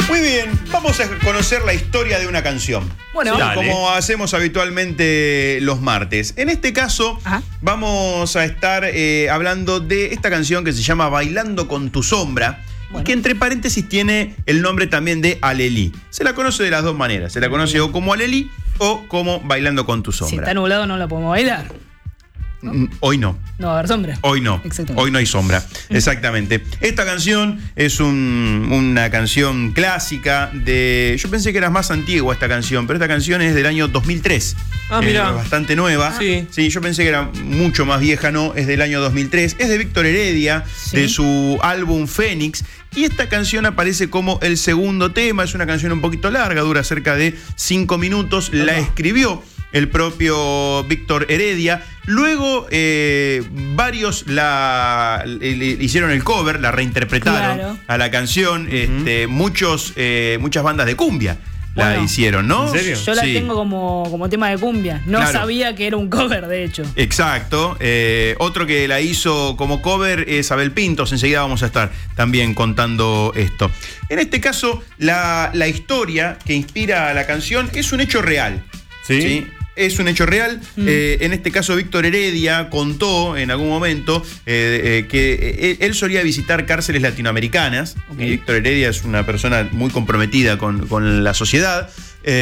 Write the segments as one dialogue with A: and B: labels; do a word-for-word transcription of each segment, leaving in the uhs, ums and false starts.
A: Muy bien, vamos a conocer la historia de una canción.
B: Bueno,
A: sí,
B: dale.
A: Como hacemos habitualmente los martes. En este caso, Ajá. vamos a estar eh, hablando de esta canción que se llama Bailando con tu sombra. Bueno. Y que entre paréntesis tiene el nombre también de Alelí. Se la conoce de las dos maneras. Se la conoce o como Alelí o como Bailando con tu sombra.
B: Si está nublado no la podemos bailar, ¿no?
A: Hoy no.
B: No va a haber sombra.
A: Hoy no. Hoy no hay sombra. Exactamente. Esta canción es un, una canción clásica de... Yo pensé que era más antigua esta canción, pero esta canción es del año dos mil tres.
C: Ah, mira.
A: Es bastante nueva.
C: Sí.
A: Sí, yo pensé que era mucho más vieja, no. Es del año dos mil tres. Es de Víctor Heredia, ¿sí? De su álbum Fénix. Y esta canción aparece como el segundo tema. Es una canción un poquito larga, dura cerca de cinco minutos. La escribió el propio Víctor Heredia. Luego eh, varios la le, le hicieron el cover, la reinterpretaron claro. a la canción. Uh-huh. este, muchos, eh, muchas bandas de cumbia la bueno, hicieron, ¿no?
B: ¿En serio? Yo la sí. tengo como, como tema de cumbia. No claro. sabía que era un cover, de hecho.
A: Exacto. Eh, otro que la hizo como cover es Abel Pintos. Enseguida vamos a estar también contando esto. En este caso, la, la historia que inspira a la canción es un hecho real. ¿Sí? ¿Sí? Es un hecho real. Mm. Eh, en este caso, Víctor Heredia contó en algún momento eh, eh, que eh, él solía visitar cárceles latinoamericanas. Okay. Y Víctor Heredia es una persona muy comprometida con, con la sociedad.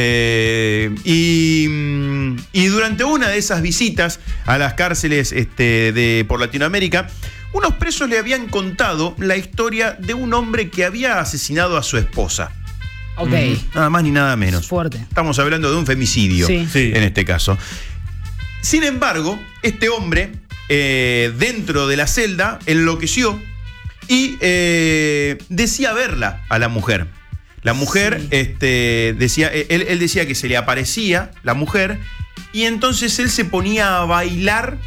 A: Eh, y, y durante una de esas visitas a las cárceles este, de, por Latinoamérica, unos presos le habían contado la historia de un hombre que había asesinado a su esposa.
B: Ok.
A: Nada más ni nada menos.
B: Fuerte.
A: Estamos hablando de un femicidio,
B: sí.
A: Sí. en este caso. Sin embargo, este hombre, eh, dentro de la celda, enloqueció y eh, decía verla a la mujer. La mujer, sí. este, decía, él, él decía que se le aparecía la mujer y entonces él se ponía a bailar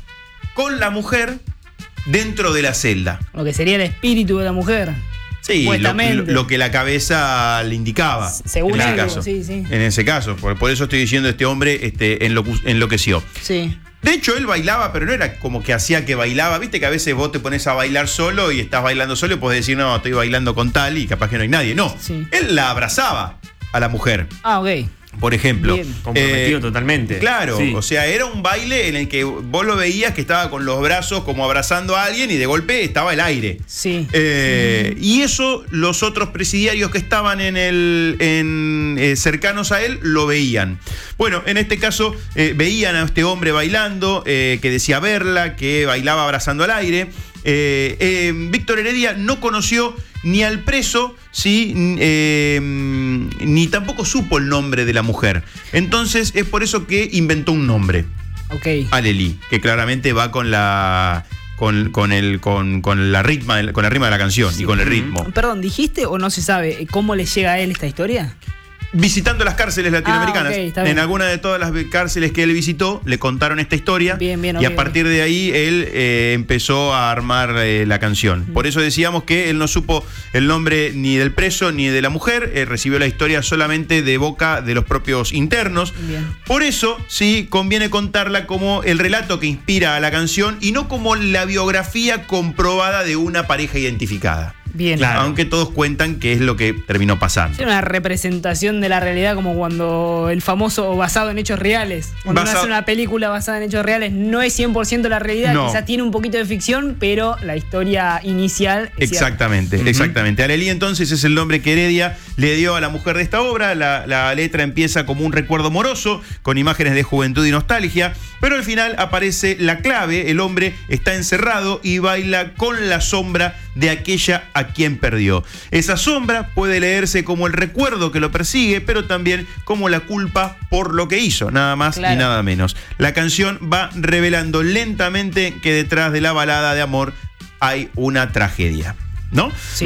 A: con la mujer dentro de la celda.
B: Lo que sería el espíritu de la mujer.
A: Sí, lo, lo, lo que la cabeza le indicaba.
B: Según
A: en ese
B: algo,
A: caso.
B: Sí, sí.
A: En ese caso. Por, por eso estoy diciendo, este hombre este, enlocu- enloqueció.
B: Sí.
A: De hecho, él bailaba, pero no era como que hacía que bailaba. Viste que a veces vos te pones a bailar solo y estás bailando solo y podés decir, no, estoy bailando con tal y capaz que no hay nadie. No,
B: sí.
A: Él la abrazaba a la mujer.
B: Ah, ok.
A: Por ejemplo.
B: Bien.
C: Comprometido
A: eh,
C: totalmente.
A: Claro,
C: sí.
A: O sea, era un baile en el que vos lo veías que estaba con los brazos como abrazando a alguien y de golpe estaba el aire.
B: Sí.
A: Eh, mm. Y eso los otros presidiarios que estaban en el en, eh, cercanos a él lo veían. Bueno, en este caso eh, veían a este hombre bailando, eh, que decía verla, que bailaba abrazando al aire. Eh, eh, Víctor Heredia no conoció ni al preso, ¿sí? eh, ni tampoco supo el nombre de la mujer. Entonces es por eso que inventó un nombre.
B: Ok.
A: Alelí, que claramente va con la con, con el con, con la ritma con la rima de la canción, sí. Y con el ritmo.
B: Perdón, ¿dijiste o no se sabe cómo le llega a él esta historia?
A: Visitando las cárceles latinoamericanas.
B: Ah, okay, está bien.
A: En alguna de todas las cárceles que él visitó, le contaron esta historia.
B: Bien, bien,
A: y
B: okay,
A: a partir
B: okay.
A: de ahí, él eh, empezó a armar eh, la canción. Mm. Por eso decíamos que él no supo el nombre ni del preso ni de la mujer. Eh, recibió la historia solamente de boca de los propios internos.
B: Bien.
A: Por eso, sí, conviene contarla como el relato que inspira a la canción y no como la biografía comprobada de una pareja identificada.
B: Bien.
A: Claro. Aunque todos cuentan que es lo que terminó pasando.
B: Es una representación de la realidad, como cuando el famoso basado en hechos reales. Cuando
A: Basado...
B: uno hace una película basada en hechos reales, no es cien por ciento la realidad,
A: no.
B: Quizás tiene un poquito de ficción, pero la historia inicial es
A: Exactamente,
B: cierta.
A: exactamente. Uh-huh. Alelí entonces es el nombre que Heredia le dio a la mujer de esta obra. La, la letra empieza como un recuerdo amoroso, con imágenes de juventud y nostalgia, pero al final aparece la clave. El hombre está encerrado y baila con la sombra de aquella a quien perdió. Esa sombra puede leerse como el recuerdo que lo persigue, pero también como la culpa por lo que hizo, nada más claro. y nada menos. La canción va revelando lentamente que detrás de la balada de amor hay una tragedia, ¿no?
B: Sí.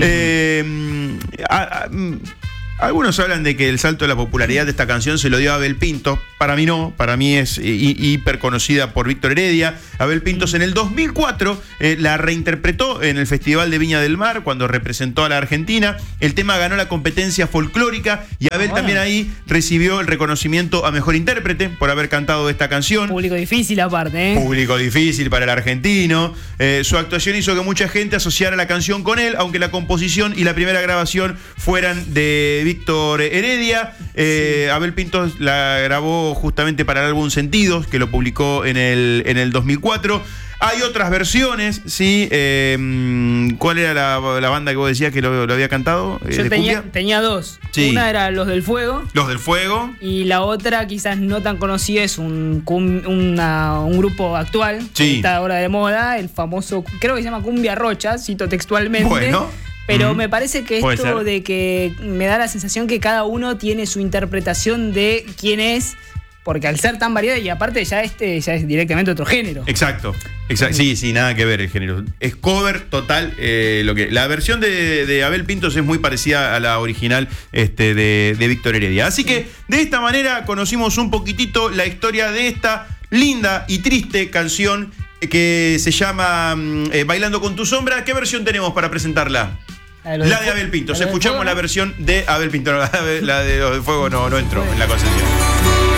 A: Eh, a, a, algunos hablan de que el salto de la popularidad de esta canción se lo dio a Abel Pintos. para mí no, para mí es hi- hiper conocida por Víctor Heredia. Abel Pintos en el dos mil cuatro eh, la reinterpretó en el Festival de Viña del Mar cuando representó a la Argentina. El tema ganó la competencia folclórica y Abel
B: Bueno.
A: también ahí recibió el reconocimiento a mejor intérprete por haber cantado esta canción.
B: Público difícil aparte, ¿eh?
A: Público difícil para el argentino. Eh, su actuación hizo que mucha gente asociara la canción con él, aunque la composición y la primera grabación fueran de Víctor Heredia. Eh, Abel Pintos la grabó justamente para el álbum Sentidos, que lo publicó en el, en el dos mil cuatro. Hay otras versiones, ¿sí? Eh, ¿Cuál era la, la banda que vos decías que lo, lo había cantado? Eh,
B: Yo
A: ¿de
B: tenía,
A: cumbia?
B: tenía dos.
A: Sí.
B: Una era Los del Fuego.
A: Los del Fuego.
B: Y la otra, quizás no tan conocida, es un, cum- una- un grupo actual,
A: Sí.
B: que está ahora de moda, el famoso, creo que se llama Cumbia Rocha, cito textualmente.
A: Bueno.
B: Pero
A: Ujú.
B: me parece que
A: Puede
B: esto
A: ser.
B: de que me da la sensación que cada uno tiene su interpretación de quién es, porque al ser tan variado, y aparte ya este ya es directamente otro género.
A: Exacto, exacto. Sí, sí, nada que ver el género. Es cover total. Eh, lo que, la versión de, de Abel Pintos es muy parecida a la original este, de, de Víctor Heredia. Así que de esta manera conocimos un poquitito la historia de esta linda y triste canción que se llama mm, eh, Bailando con tu sombra. ¿Qué versión tenemos para presentarla?
B: La de, los
A: La
B: del
A: de
B: Fu-
A: Abel Pintos.
B: la del
A: Escuchamos
B: Fuego,
A: la
B: ¿no?
A: versión de Abel Pintos. La de, la de los del Fuego no, no entró en la concesión.